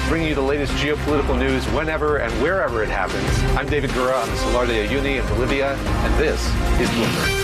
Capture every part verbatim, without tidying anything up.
bringing you the latest geopolitical news whenever and wherever it happens. I'm David Gura on the Salar de Uyuni in Bolivia, and this is Bloomberg.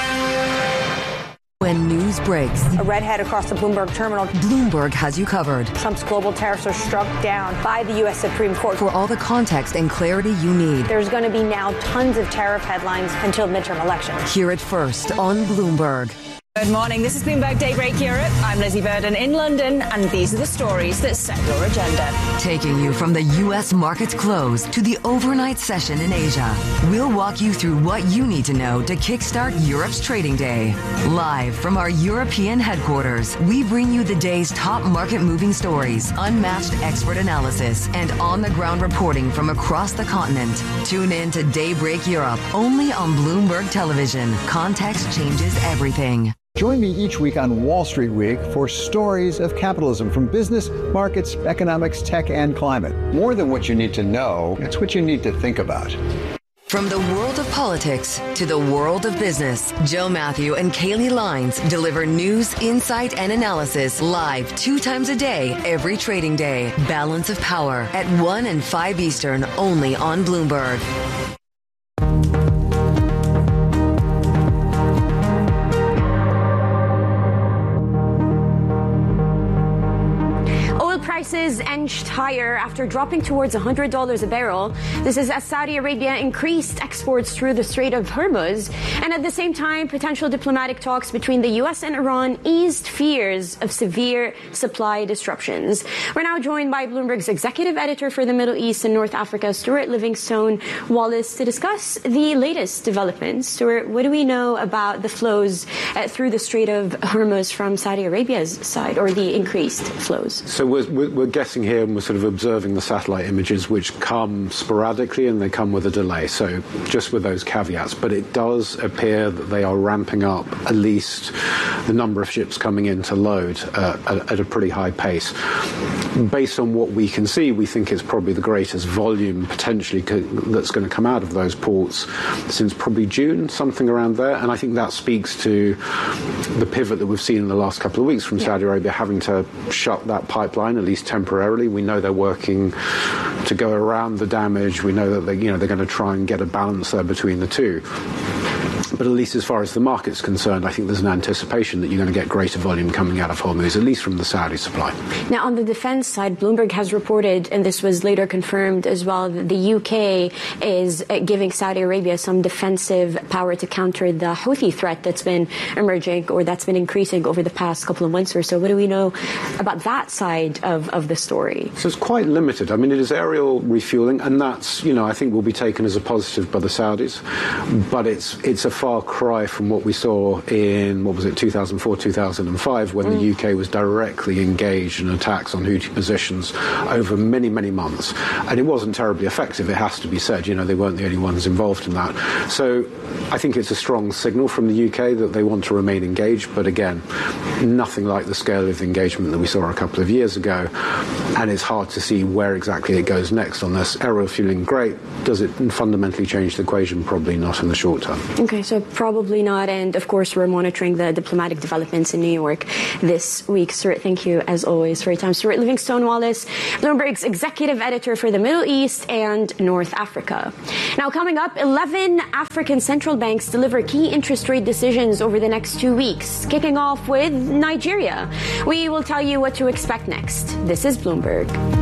When news breaks, a redhead across the Bloomberg terminal. Bloomberg has you covered. Trump's global tariffs are struck down by the U S Supreme Court. For all the context and clarity you need, there's going to be now tons of tariff headlines until midterm elections. Hear it first on Bloomberg. Good morning. This is Bloomberg Daybreak Europe. I'm Lizzie Burden in London, and these are the stories that set your agenda. Taking you from the U S market's close to the overnight session in Asia, we'll walk you through what you need to know to kickstart Europe's trading day. Live from our European headquarters, we bring you the day's top market-moving stories, unmatched expert analysis, and on-the-ground reporting from across the continent. Tune in to Daybreak Europe, only on Bloomberg Television. Context changes everything. Join me each week on Wall Street Week for stories of capitalism from business, markets, economics, tech, and climate. More than what you need to know, it's what you need to think about. From the world of politics to the world of business, Joe Matthew and Kaylee Lines deliver news, insight, and analysis live two times a day, every trading day. Balance of Power at one and five Eastern, only on Bloomberg. Prices inched higher after dropping towards one hundred dollars a barrel. This is as Saudi Arabia increased exports through the Strait of Hormuz. And at the same time, potential diplomatic talks between the U S and Iran eased fears of severe supply disruptions. We're now joined by Bloomberg's executive editor for the Middle East and North Africa, Stuart Livingstone Wallace, to discuss the latest developments. Stuart, what do we know about the flows uh, through the Strait of Hormuz from Saudi Arabia's side, or the increased flows? So we're, we're We're guessing here, and we're sort of observing the satellite images, which come sporadically and they come with a delay. So just with those caveats. But it does appear that they are ramping up at least the number of ships coming in to load uh, at, at a pretty high pace. Based on what we can see, we think it's probably the greatest volume potentially co- that's going to come out of those ports since probably June, something around there. And I think that speaks to the pivot that we've seen in the last couple of weeks from yeah. Saudi Arabia having to shut that pipeline, at least temporarily. We know they're working to go around the damage. We know that they, you know, they're going to try and get a balance there between the two. But at least as far as the market's concerned, I think there's an anticipation that you're going to get greater volume coming out of Hormuz, at least from the Saudi supply. Now, on the defense side, Bloomberg has reported, and this was later confirmed as well, that the U K is giving Saudi Arabia some defensive power to counter the Houthi threat that's been emerging, or that's been increasing over the past couple of months or so. What do we know about that side of, of the story? So it's quite limited. I mean, it is aerial refueling, and that's, you know, I think will be taken as a positive by the Saudis. But it's it's a far cry from what we saw in, what was it, two thousand four, two thousand five, when mm. the U K was directly engaged in attacks on Houthi positions over many, many months. And it wasn't terribly effective, it has to be said. You know, they weren't the only ones involved in that. So I think it's a strong signal from the U K that they want to remain engaged. But again, nothing like the scale of the engagement that we saw a couple of years ago. And it's hard to see where exactly it goes next on this. Aerial fueling, great. Does it fundamentally change the equation? Probably not in the short term. Okay, so probably not. And of course, we're monitoring the diplomatic developments in New York this week. Stuart, thank you as always for your time. Stuart Livingstone Wallace, Bloomberg's executive editor for the Middle East and North Africa. Now, coming up, eleven African central banks deliver key interest rate decisions over the next two weeks, kicking off with Nigeria. We will tell you what to expect next. This is Bloomberg.